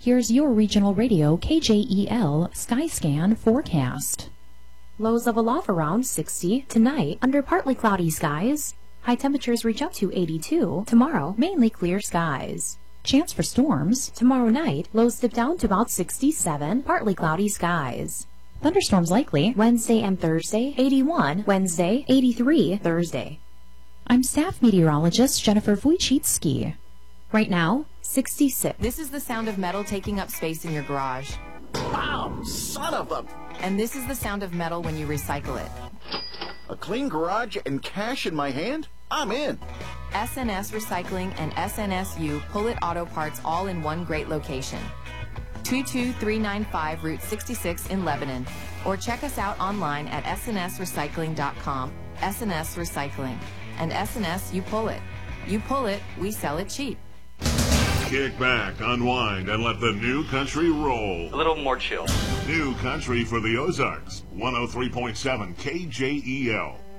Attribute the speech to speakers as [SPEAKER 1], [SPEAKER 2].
[SPEAKER 1] Here's your regional radio KJEL Skyscan forecast. Lows level off around 60 tonight under partly cloudy skies. High temperatures reach up to 82. Tomorrow, mainly clear skies. Chance for storms. Tomorrow night, lows dip down to about 67, partly cloudy skies. Thunderstorms likely Wednesday and Thursday, 81 Wednesday, 83 Thursday. I'm staff meteorologist Jennifer Wojcicki. Right now, 66.
[SPEAKER 2] This is the sound of metal taking up space in your garage.
[SPEAKER 3] Wow, son of a...
[SPEAKER 2] And this is the sound of metal when you recycle it.
[SPEAKER 3] A clean garage and cash in my hand? I'm in.
[SPEAKER 2] SNS Recycling and SNSU Pull-It Auto Parts all in one great location. 22395 Route 66 in Lebanon. Or check us out online at snsrecycling.com. SNS Recycling. And SNS, you pull it. You pull it, we sell it cheap.
[SPEAKER 4] Kick back, unwind, and let the new country roll.
[SPEAKER 5] A little more chill.
[SPEAKER 4] New country for the Ozarks. 103.7 KJEL.